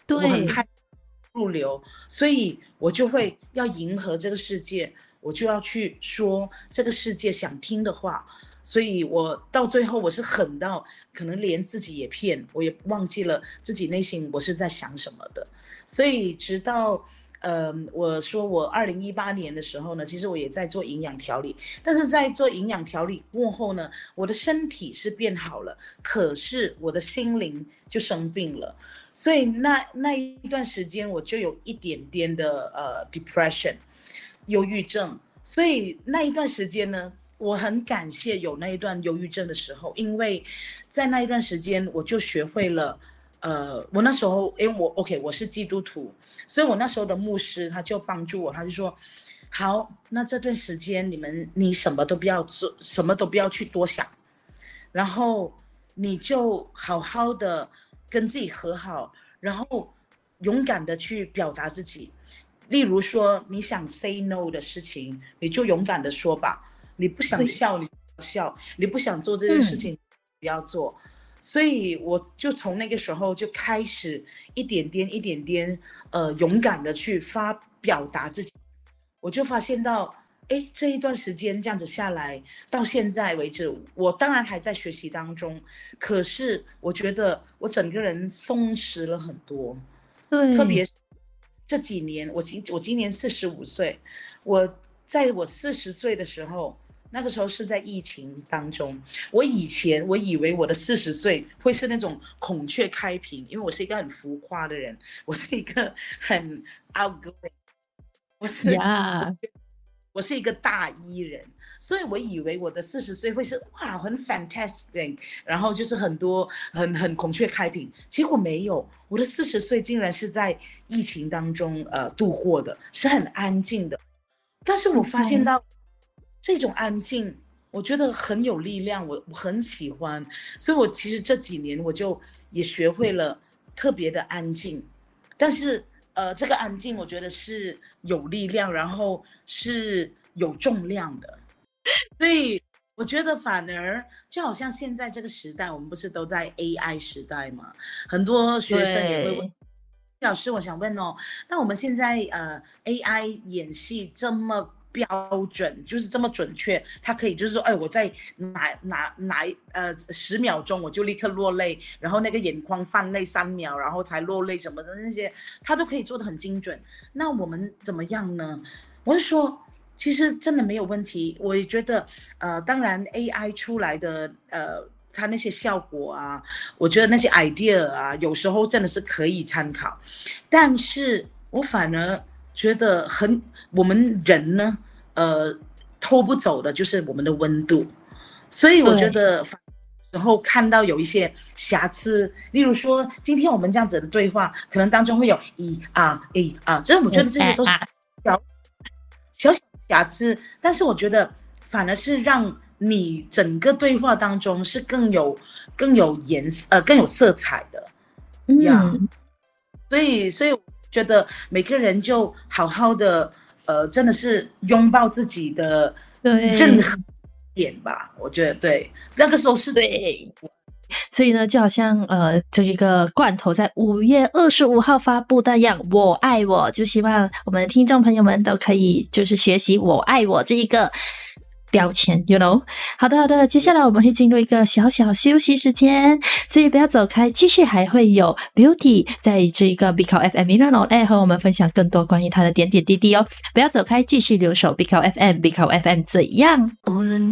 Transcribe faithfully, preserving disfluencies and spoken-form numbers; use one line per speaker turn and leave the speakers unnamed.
我很
对，
害入流，所以我就会要迎合这个世界，我就要去说这个世界想听的话。所以我到最后我是狠到可能连自己也骗，我也忘记了自己内心我是在想什么的。所以直到呃，我说我二零一八年的时候呢，其实我也在做营养调理，但是在做营养调理过后呢，我的身体是变好了，可是我的心灵就生病了。所以那那一段时间我就有一点点的呃 depression 忧郁症。所以那一段时间呢，我很感谢有那一段忧郁症的时候，因为在那一段时间我就学会了。呃，我那时候，因为我 OK，我是基督徒，所以我那时候的牧师他就帮助我，他就说，好，那这段时间你们你什么都不要做，什么都不要去多想，然后你就好好的跟自己和好，然后勇敢的去表达自己。例如说，你想 say no 的事情，你就勇敢的说吧。你不想
对，
笑，你就不要笑；你不想做这件事
嗯，
情，不要做。所以我就从那个时候就开始一点点、一点点，呃，勇敢的去发表达自己。我就发现到，哎，这一段时间这样子下来，到现在为止，我当然还在学习当中，可是我觉得我整个人松弛了很多。特
对，
别是这几年，我今我今年四十五岁，我在我四十岁的时候，那个时候是在疫情当中。我以前我以为我的四十岁会是那种孔雀开屏，因为我是一个很浮夸的人，我是一个很 outgoing，我是
呀，
我是一个大 E 人，所以我以为我的四十岁会是哇很 fantastic，然后就是很多很很孔雀开屏，结果没有，我的四十岁竟然是在疫情当中呃度过的，是很安静的。但是我发现
嗯，
到这种安静，我觉得很有力量，我我很喜欢，所以我其实这几年我就也学会了特别的安静。但是呃，这个安静我觉得是有力量，然后是有重量的。所以我觉得反而就好像现在这个时代，我们不是都在 A I 时代嘛？很多学生也会问
对，
老师，我想问哦，那我们现在呃 A I 演戏这么标准，就是这么准确，它可以就是说，哎，我在哪哪哪呃十秒钟我就立刻落泪，然后那个眼眶泛泪三秒，然后才落泪什么的那些，它都可以做得很精准。那我们怎么样呢？我是说，其实真的没有问题。我也觉得，呃，当然 A I 出来的，呃，它那些效果啊，我觉得那些 idea 啊，有时候真的是可以参考。但是我反而觉得很，我们人呢，呃，偷不走的就是我们的温度。所以我觉
对，
得，然后看到有一些瑕疵，例如说今天我们这样子的对话，可能当中会有一啊一啊，这我觉得这些都是
嗯啊，
小小小瑕疵，但是我觉得反而是让你整个对话当中是更有更有颜色呃更有色彩的呀。
嗯，
所以所以我觉得每个人就好好的呃真的是拥抱自己的任何
对，
点吧，我觉得对，那个时候是
对。所以呢，就好像呃，这一个罐头在五月二十五号发布的样，我爱我，就希望我们的听众朋友们都可以就是学习我爱我这一个标签，you know。好的，好的，接下来我们会进入一个小小休息时间，所以不要走开，继续还会有 Beauty 在这一个 Bicao F M Milano A 和我们分享更多关于他的点点滴滴哦，不要走开，继续留守 Bicao F M，Bicao F M 怎样？